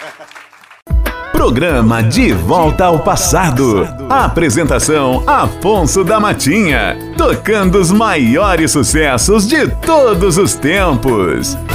Programa De Volta ao Passado. Apresentação Afonso da Matinha. Tocando os maiores sucessos de todos os tempos.